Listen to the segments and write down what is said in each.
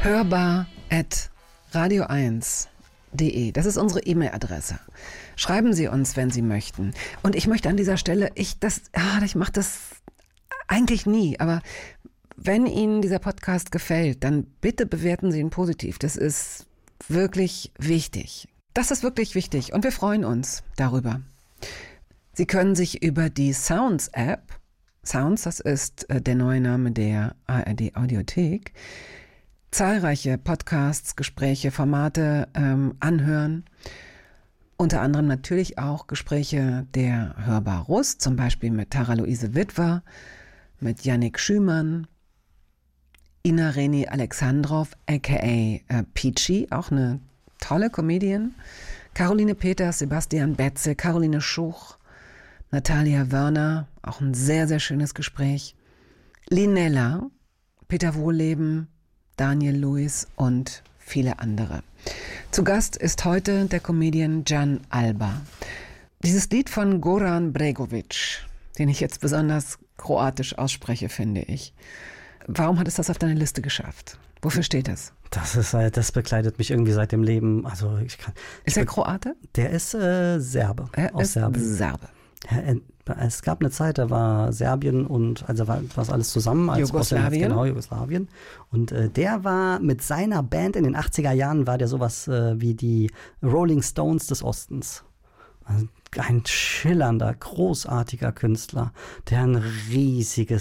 hörbar@radio1.de. Das ist unsere E-Mail-Adresse. Schreiben Sie uns, wenn Sie möchten. Und ich möchte an dieser Stelle, ich mache das eigentlich nie, aber wenn Ihnen dieser Podcast gefällt, dann bitte bewerten Sie ihn positiv. Das ist wirklich wichtig. Das ist wirklich wichtig und wir freuen uns darüber. Sie können sich über die Sounds-App, Sounds, das ist der neue Name der ARD-Audiothek, zahlreiche Podcasts, Gespräche, Formate anhören. Unter anderem natürlich auch Gespräche der Hörbar Rust, zum Beispiel mit Tara-Luise Witwer, mit Yannick Schümann, Ina Reni Alexandrov, a.k.a. Peachy, auch eine tolle Comedian, Caroline Peters, Sebastian Betze, Caroline Schuch, Natalia Wörner, auch ein sehr, sehr schönes Gespräch, Linella, Peter Wohlleben, Daniel Lewis und viele andere. Zu Gast ist heute der Comedian Jan Alba. Dieses Lied von Goran Bregović, den ich jetzt besonders kroatisch ausspreche, finde ich. Warum hat es das auf deine Liste geschafft? Wofür steht das? Das begleitet mich irgendwie seit dem Leben. Also ist er Kroate? Der ist Serbe. Serbe. Es gab eine Zeit, da war Serbien und also war das alles zusammen. Als Jugoslawien. Genau, Jugoslawien. Und der war mit seiner Band in den 80er Jahren, war der sowas wie die Rolling Stones des Ostens. Also ein schillernder, großartiger Künstler, der eine riesige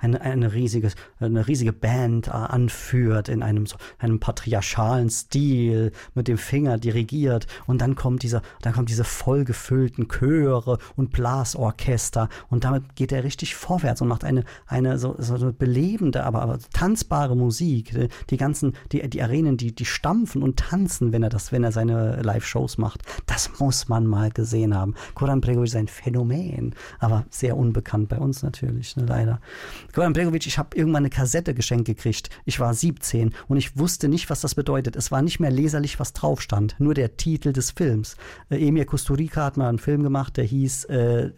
Band anführt in einem patriarchalen Stil, mit dem Finger dirigiert, und dann kommt diese vollgefüllten Chöre und Blasorchester, und damit geht er richtig vorwärts und macht eine so eine belebende, aber tanzbare Musik. Die Arenen, die stampfen und tanzen, wenn er seine Live-Shows macht. Das muss man mal gesehen haben. Goran Bregović ist ein Phänomen, aber sehr unbekannt bei uns natürlich, ne, leider. Goran Bregović, ich habe irgendwann eine Kassette geschenkt gekriegt. Ich war 17 und ich wusste nicht, was das bedeutet. Es war nicht mehr leserlich, was drauf stand, nur der Titel des Films. Emir Kusturica hat mal einen Film gemacht, der hieß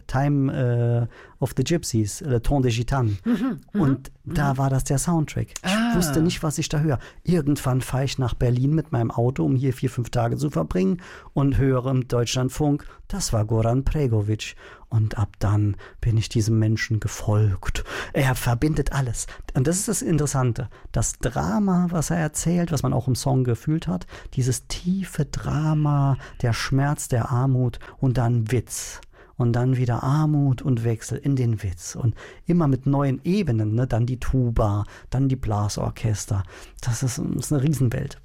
Time of the Gypsies, Le Temps des Gitanes. Und da war das der Soundtrack. Ich wusste nicht, was ich da höre. Irgendwann fahre ich nach Berlin mit meinem Auto, um hier 4-5 Tage zu verbringen, und höre im Deutschlandfunk, das war Goran Bregović. Und ab dann bin ich diesem Menschen gefolgt. Er verbindet alles. Und das ist das Interessante. Das Drama, was er erzählt, was man auch im Song gefühlt hat, dieses tiefe Drama, der Schmerz, der Armut und dann Witz. Und dann wieder Armut und Wechsel in den Witz. Und immer mit neuen Ebenen, ne? Dann die Tuba, dann die Blasorchester. Das ist eine Riesenwelt.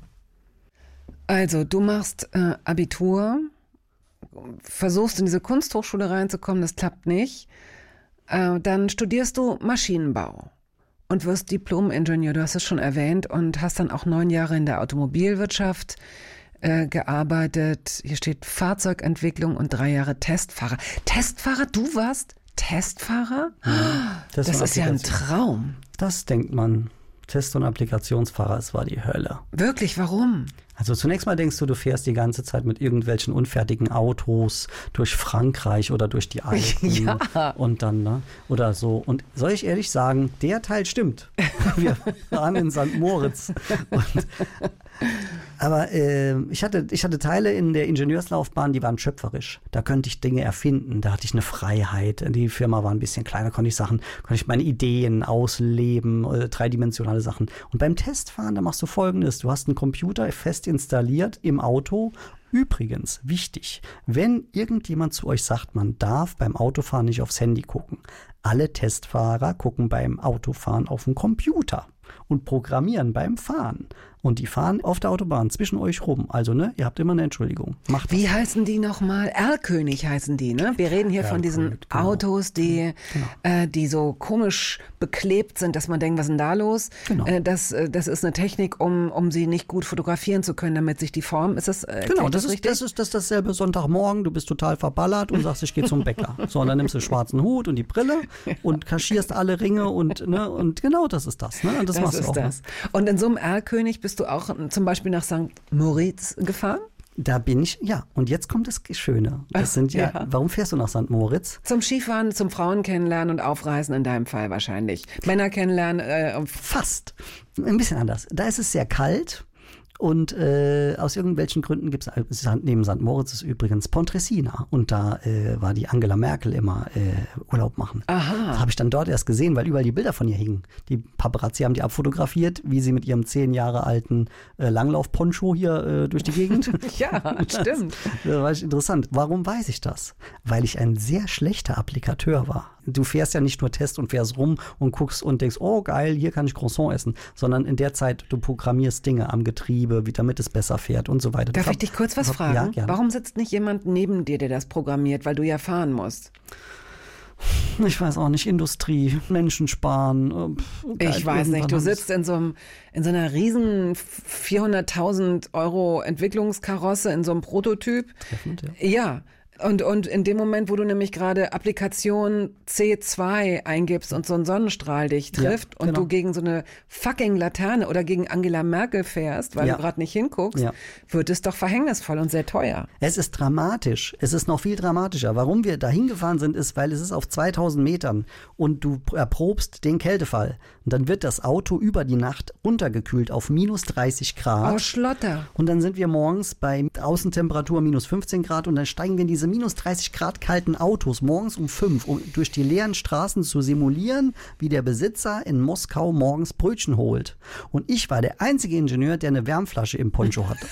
Also, du machst Abitur, versuchst in diese Kunsthochschule reinzukommen, das klappt nicht. Dann studierst du Maschinenbau und wirst Diplom-Ingenieur, du hast es schon erwähnt, und hast dann auch 9 Jahre in der Automobilwirtschaft gearbeitet. Hier steht Fahrzeugentwicklung und 3 Jahre Testfahrer. Testfahrer? Du warst Testfahrer? Ja, das ist ja ein Traum. Das denkt man. Test- und Applikationsfahrer, es war die Hölle. Wirklich? Warum? Also zunächst mal denkst du fährst die ganze Zeit mit irgendwelchen unfertigen Autos durch Frankreich oder durch die Alpen. Ja. Und dann, ne? Oder so. Und soll ich ehrlich sagen, der Teil stimmt. Wir waren in St. Moritz. Aber ich hatte Teile in der Ingenieurslaufbahn, die waren schöpferisch. Da könnte ich Dinge erfinden, da hatte ich eine Freiheit. Die Firma war ein bisschen kleiner, konnte ich meine Ideen ausleben, dreidimensionale Sachen. Und beim Testfahren, da machst du Folgendes. Du hast einen Computer fest installiert im Auto. Übrigens, wichtig, wenn irgendjemand zu euch sagt, man darf beim Autofahren nicht aufs Handy gucken. Alle Testfahrer gucken beim Autofahren auf den Computer und programmieren beim Fahren. Und die fahren auf der Autobahn zwischen euch rum. Also, ne, ihr habt immer eine Entschuldigung. Macht das. Wie heißen die nochmal? Erlkönig heißen die, ne? Wir reden hier von diesen Autos, die so komisch beklebt sind, dass man denkt, was ist denn da los? Genau. Das ist eine Technik, um sie nicht gut fotografieren zu können, damit sich die Form, ist das genau, das ist dasselbe Sonntagmorgen, du bist total verballert und sagst, ich gehe zum Bäcker. So, und dann nimmst du den schwarzen Hut und die Brille und kaschierst alle Ringe und genau das ist das. Ne? Und das machst du auch. Und in so einem Erlkönig bist du auch zum Beispiel nach St. Moritz gefahren? Da bin ich, ja. Und jetzt kommt das Schöne. Das sind ja, warum fährst du nach St. Moritz? Zum Skifahren, zum Frauen kennenlernen und aufreißen in deinem Fall wahrscheinlich. Männer kennenlernen. Fast. Ein bisschen anders. Da ist es sehr kalt. Und aus irgendwelchen Gründen gibt es, neben St. Moritz ist übrigens Pontresina. Und da war die Angela Merkel immer Urlaub machen. Aha. Das habe ich dann dort erst gesehen, weil überall die Bilder von ihr hingen. Die Paparazzi haben die abfotografiert, wie sie mit ihrem 10 Jahre alten Langlauf-Poncho hier durch die Gegend. Ja, stimmt. Das war interessant. Warum weiß ich das? Weil ich ein sehr schlechter Applikateur war. Du fährst ja nicht nur Test und fährst rum und guckst und denkst, oh geil, hier kann ich Croissant essen, sondern in der Zeit, du programmierst Dinge am Getriebe, damit es besser fährt und so weiter. Darf ich dich kurz was fragen? Ja, gerne. Warum sitzt nicht jemand neben dir, der das programmiert, weil du ja fahren musst? Ich weiß auch nicht, Industrie, Menschen sparen. Ich weiß nicht, du sitzt in so einer riesen 400.000 € Entwicklungskarosse, in so einem Prototyp. Treffend, ja. Ja. Und in dem Moment, wo du nämlich gerade Applikation C2 eingibst und so ein Sonnenstrahl dich trifft und du gegen so eine fucking Laterne oder gegen Angela Merkel fährst, weil du gerade nicht hinguckst, wird es doch verhängnisvoll und sehr teuer. Es ist dramatisch. Es ist noch viel dramatischer. Warum wir da hingefahren sind, ist, weil es ist auf 2000 Metern und du erprobst den Kältefall. Und dann wird das Auto über die Nacht runtergekühlt auf minus 30 Grad. Oh, Schlotter. Und dann sind wir morgens bei Außentemperatur minus 15 Grad und dann steigen wir in diese minus 30 Grad kalten Autos morgens um 5, um durch die leeren Straßen zu simulieren, wie der Besitzer in Moskau morgens Brötchen holt. Und ich war der einzige Ingenieur, der eine Wärmflasche im Poncho hatte.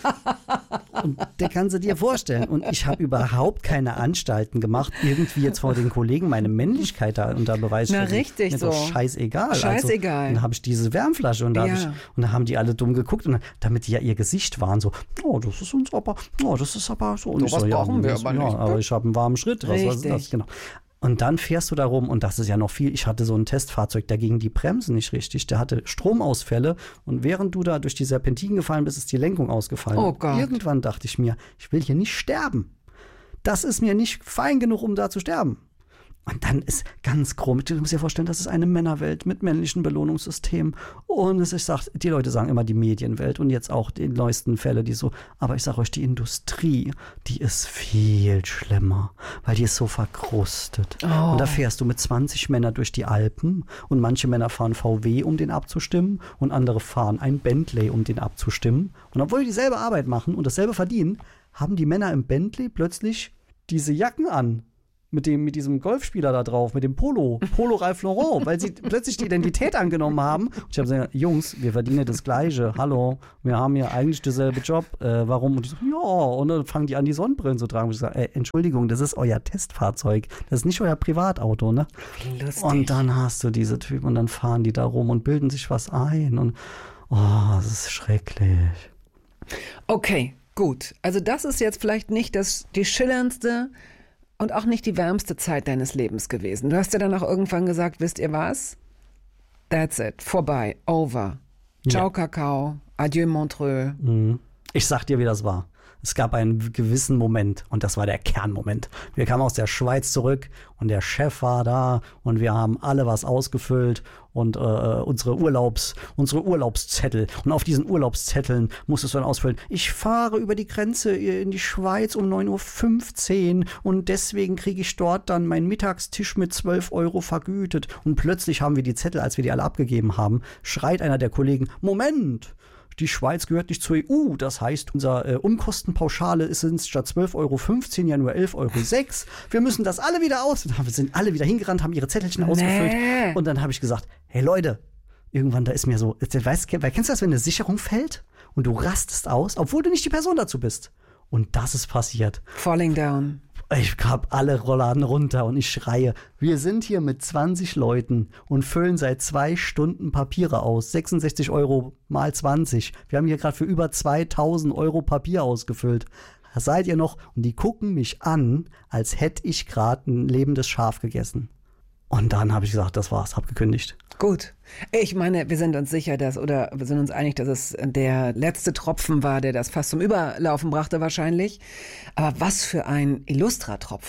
Und der kannst du dir vorstellen. Und ich habe überhaupt keine Anstalten gemacht, irgendwie jetzt vor den Kollegen meine Männlichkeit da unter Beweis zu stellen. Na richtig, mir so. Doch scheißegal. Scheißegal. Also, dann habe ich diese Wärmflasche und da haben die alle dumm geguckt. Und dann, damit die ja ihr Gesicht waren, so, oh, das ist aber so. Und so was brauchen wir aber nicht. Aber ich habe einen warmen Schritt. Was ist das? Genau. Und dann fährst du da rum und das ist ja noch viel. Ich hatte so ein Testfahrzeug, da gingen die Bremsen nicht richtig. Der hatte Stromausfälle und während du da durch die Serpentinen gefallen bist, ist die Lenkung ausgefallen. Oh Gott. Irgendwann dachte ich mir, ich will hier nicht sterben. Das ist mir nicht fein genug, um da zu sterben. Und dann ist ganz grob, du musst dir vorstellen, das ist eine Männerwelt mit männlichen Belohnungssystemen. Und die Leute sagen immer die Medienwelt und jetzt auch die neuesten Fälle, die so, aber ich sage euch, die Industrie, die ist viel schlimmer, weil die ist so verkrustet. Oh. Und da fährst du mit 20 Männern durch die Alpen und manche Männer fahren VW, um den abzustimmen und andere fahren ein Bentley, um den abzustimmen. Und obwohl die dieselbe Arbeit machen und dasselbe verdienen, haben die Männer im Bentley plötzlich diese Jacken an. Mit diesem Golfspieler da drauf, mit dem Polo Ralph Lauren, weil sie plötzlich die Identität angenommen haben. Und ich habe gesagt, Jungs, wir verdienen das Gleiche. Hallo, wir haben ja eigentlich denselben Job. Warum? Und die so, ja. Und dann fangen die an, die Sonnenbrillen zu tragen. Und ich sage, Entschuldigung, das ist euer Testfahrzeug. Das ist nicht euer Privatauto, ne? Lustig. Und dann hast du diese Typen und dann fahren die da rum und bilden sich was ein. Und das ist schrecklich. Okay, gut. Also das ist jetzt vielleicht nicht die schillerndste und auch nicht die wärmste Zeit deines Lebens gewesen. Du hast ja dann auch irgendwann gesagt, wisst ihr was? That's it. Vorbei. Over. Ciao, Kakao. Adieu, Montreux. Ich sag dir, wie das war. Es gab einen gewissen Moment und das war der Kernmoment. Wir kamen aus der Schweiz zurück und der Chef war da und wir haben alle was ausgefüllt und unsere Urlaubszettel. Und auf diesen Urlaubszetteln musstest du dann ausfüllen, ich fahre über die Grenze in die Schweiz um 9:15 Uhr und deswegen kriege ich dort dann meinen Mittagstisch mit 12 € vergütet. Und plötzlich haben wir die Zettel, als wir die alle abgegeben haben, schreit einer der Kollegen, Moment! Die Schweiz gehört nicht zur EU. Das heißt, unser Unkostenpauschale sind statt 12,15 € ja nur 11,06 €. Wir müssen das alle wieder aus. Und wir sind alle wieder hingerannt, haben ihre Zettelchen ausgefüllt. Und dann habe ich gesagt, hey Leute, irgendwann da ist mir so, kennst du das, wenn eine Sicherung fällt und du rastest aus, obwohl du nicht die Person dazu bist? Und das ist passiert. Falling down. Ich hab alle Rollladen runter und ich schreie, wir sind hier mit 20 Leuten und füllen seit 2 Stunden Papiere aus. 66 € mal 20. Wir haben hier gerade für über 2.000 € Papier ausgefüllt. Da seid ihr noch? Und die gucken mich an, als hätte ich gerade ein lebendes Schaf gegessen. Und dann habe ich gesagt, das war's, hab gekündigt. Gut. Ich meine, wir sind uns sicher, wir sind uns einig, dass es der letzte Tropfen war, der das fast zum Überlaufen brachte wahrscheinlich. Aber was für ein Illustra-Tropfen.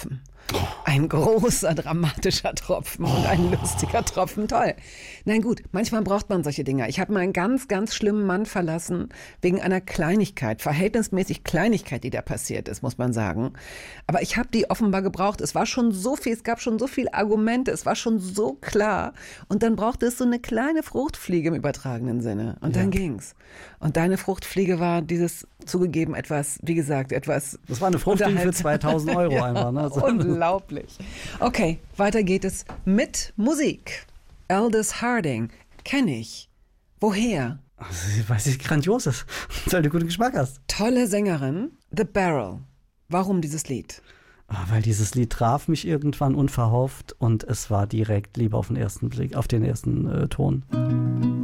Ein großer, dramatischer Tropfen und ein lustiger Tropfen, toll. Nein gut, manchmal braucht man solche Dinge. Ich habe mal einen ganz, ganz schlimmen Mann verlassen, wegen einer Kleinigkeit, verhältnismäßig Kleinigkeit, die da passiert ist, muss man sagen. Aber ich habe die offenbar gebraucht. Es war schon so viel, es gab schon so viele Argumente, es war schon so klar. Und dann brauchte es so eine kleine Fruchtfliege im übertragenen Sinne. Und dann ging's. Und deine Fruchtfliege war dieses, zugegeben, etwas, wie gesagt, etwas... Das war eine Fruchtfliege für 2.000 Euro einfach. Ne? So. Unglaublich. Okay, weiter geht es mit Musik. Aldous Harding, kenne ich. Woher? Weil sie grandios ist, weil du guten Geschmack hast. Tolle Sängerin, The Barrel. Warum dieses Lied? Weil dieses Lied traf mich irgendwann unverhofft und es war direkt Liebe auf den ersten Blick, auf den ersten Ton.